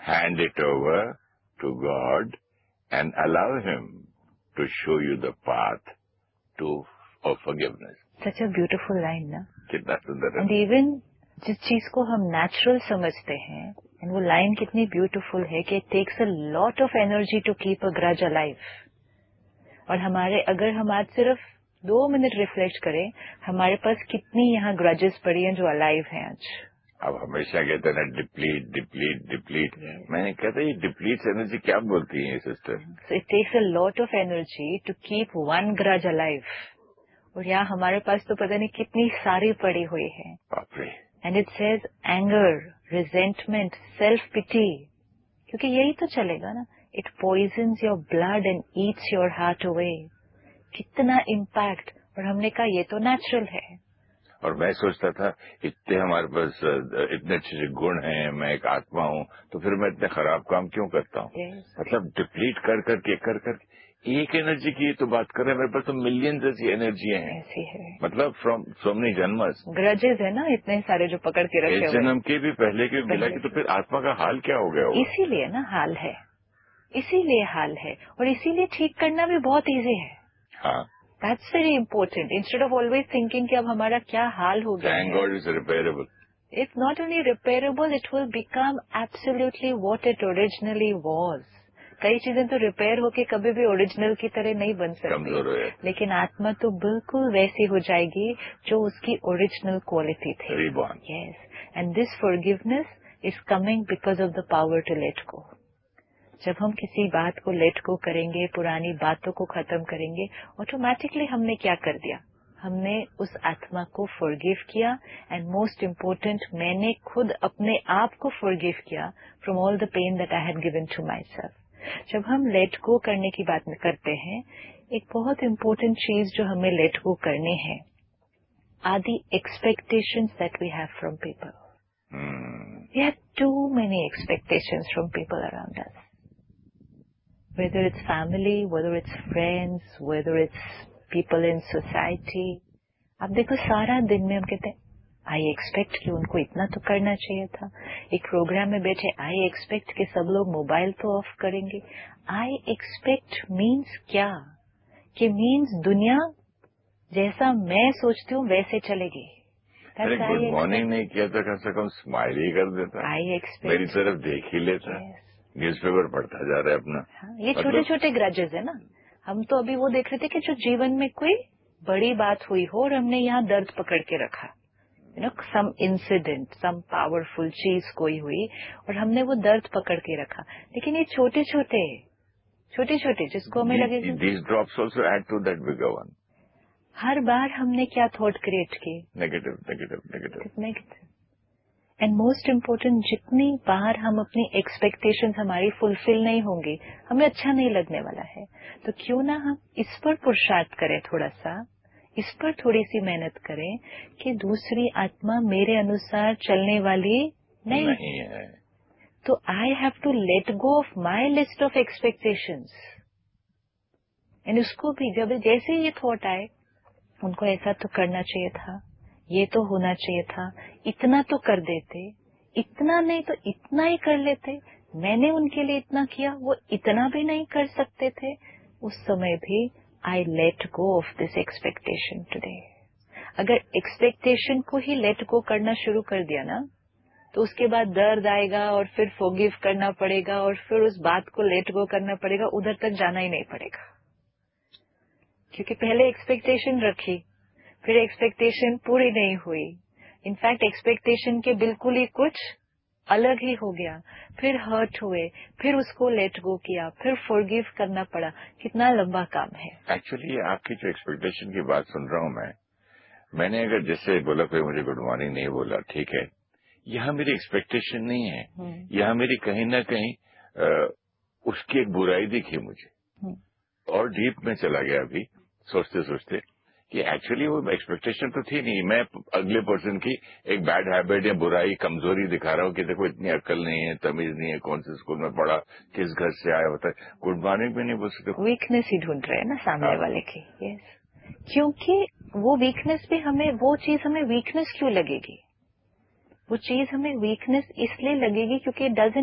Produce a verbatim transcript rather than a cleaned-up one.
hand it over to God and allow Him to show you the path to of forgiveness. Such a beautiful line, ना? कितना सुंदर है. And even जिस चीज को हम नेचुरल समझते हैं, and वो लाइन कितनी ब्यूटीफुल है कि it takes a lot of energy to keep a grudge alive. और हमारे अगर हम आज सिर्फ दो मिनट रिफ्लेक्ट करें, हमारे पास कितनी यहाँ ग्रजेस पड़ी हैं जो अलाइव हैं आज. अब हमेशा कहते हैं ना डिप्लीट डिप्लीट डिप्लीट. मैंने कहता ये डिप्लीट एनर्जी क्या बोलती है sister? So it takes a lot of energy to keep one grudge alive. और यहाँ हमारे पास तो पता नहीं कितनी सारी पड़ी हुई है. बाप रे. And it says anger, resentment, self-pity. क्योंकि यही तो चलेगा ना. It poisons your blood and eats your heart away. कितना इम्पैक्ट. और हमने कहा ये तो नेचुरल है. और मैं सोचता था इतने हमारे पास इतने अच्छे गुण हैं, मैं एक आत्मा हूँ, तो फिर मैं इतने खराब काम क्यों करता हूँ? yes. मतलब डिप्लीट कर करके कर कर एक एनर्जी की तो बात कर रहे हैं, मेरे पास तो मिलियंस ऐसी एनर्जी हैं. ऐसी है. मतलब फ्रॉम सो मेनी जन्मस. ग्रजेस है ना इतने सारे जो पकड़ के रखे हुए. इस जन्म के भी पहले के मिला के, तो फिर आत्मा का हाल क्या हो गया होगा? इसीलिए ना हाल है. इसीलिए हाल है. और इसीलिए ठीक करना भी बहुत इजी है. हाँ. That's very important. Instead of always thinking कि अब हमारा क्या हाल हो गया है. Thank God it's repairable. It's not only repairable, it will become absolutely what it originally was. कई चीजें तो रिपेयर होके कभी भी ओरिजिनल की तरह नहीं बन सकती, लेकिन आत्मा तो बिल्कुल वैसी हो जाएगी जो उसकी ओरिजिनल क्वालिटी थी. Reborn. Yes. And this forgiveness is coming because of the power to let go. जब हम किसी बात को लेट गो करेंगे, पुरानी बातों को खत्म करेंगे, ऑटोमेटिकली हमने क्या कर दिया? हमने उस आत्मा को फॉरगिव किया. एंड मोस्ट इम्पोर्टेंट, मैंने खुद अपने आप को फॉरगिव किया from all the pen that I had given to my self. जब हम लेट गो करने की बात में करते हैं, एक बहुत इम्पोर्टेंट चीज जो हमें लेट गो करनी है are the expectations that we have from people. We have to many expectations from people around us. Whether it's family, whether it's friends, whether it's people in society. अब देखो सारा दिन में हम कहते हैं आई एक्सपेक्ट कि उनको इतना तो करना चाहिए था. एक प्रोग्राम में बैठे आई एक्सपेक्ट कि सब लोग मोबाइल तो ऑफ करेंगे. आई एक्सपेक्ट मीन्स क्या? कि मीन्स दुनिया जैसा मैं सोचती हूँ वैसे चलेगी. अरे गुड मॉर्निंग नहीं किया तो कम से कम स्माइल ही कर देता. आई एक्सपेक्ट मेरी तरफ देख ही लेता. yes. न्यूज़पेपर पढ़ता जा रहा है अपना. हाँ, ये छोटे मतलब... छोटे ग्रजेस है ना. हम तो अभी वो देख रहे थे कि जो जीवन में कोई बड़ी बात हुई हो और हमने यहाँ दर्द पकड़ के रखा. You know some incident, some powerful चीज कोई हुई और हमने वो दर्द पकड़ के रखा. लेकिन ये छोटे छोटे छोटे छोटे जिसको हमें लगे these drops also add to that bigger one. हर बार हमने क्या थॉट क्रिएट किए? Negative negative negative negative. And most important, जितनी बार हम अपनी एक्सपेक्टेशंस हमारी फुलफिल नहीं होंगी, हमें अच्छा नहीं लगने वाला है. तो क्यों ना हम इस पर पुरुषार्थ करें, थोड़ा सा इस पर थोड़ी सी मेहनत करें कि दूसरी आत्मा मेरे अनुसार चलने वाली नहीं, नहीं है. तो I have to let go of my list of expectations. And उसको भी जब जैसे ये थॉट आए, उनको ऐसा तो करना चाहिए था, ये तो होना चाहिए था, इतना तो कर देते, इतना नहीं तो इतना ही कर लेते, मैंने उनके लिए इतना किया, वो इतना भी नहीं कर सकते थे. उस समय भी I let go of this expectation today. अगर एक्सपेक्टेशन को ही लेट गो करना शुरू कर दिया ना, तो उसके बाद दर्द आएगा और फिर फॉरगिव करना पड़ेगा और फिर उस बात को लेट गो करना पड़ेगा. उधर तक जाना ही नहीं पड़ेगा, क्योंकि पहले एक्सपेक्टेशन रखी, फिर एक्सपेक्टेशन पूरी नहीं हुई. इनफैक्ट एक्सपेक्टेशन के बिल्कुल ही कुछ अलग ही हो गया, फिर हर्ट हुए, फिर उसको लेट गो किया, फिर फॉरगिव करना पड़ा. कितना लंबा काम है. एक्चुअली आपकी जो एक्सपेक्टेशन की बात सुन रहा हूँ मैं, मैंने अगर जैसे बोला कोई मुझे गुड मॉर्निंग नहीं बोला, ठीक है, यहाँ मेरी एक्सपेक्टेशन नहीं है, यहाँ मेरी कहीं ना कहीं आ, उसकी एक बुराई दिखी मुझे. और डीप में चला गया अभी सोचते सोचते कि एक्चुअली वो एक्सपेक्टेशन तो थी नहीं. मैं अगले पर्सन की एक बैड हैबिट या बुराई, कमजोरी दिखा रहा हूँ कि देखो इतनी अक्ल नहीं है, तमीज नहीं है, कौन से स्कूल में पढ़ा, किस घर से आया, होता है गुड मॉर्निंग भी नहीं बोल सकते. वीकनेस ही ढूंढ रहे हैं ना सामने हाँ. वाले की. यस, क्योंकि वो वीकनेस भी हमें, वो चीज हमें वीकनेस क्यों लगेगी? वो चीज हमें वीकनेस इसलिए लगेगी क्योंकि इट डजंट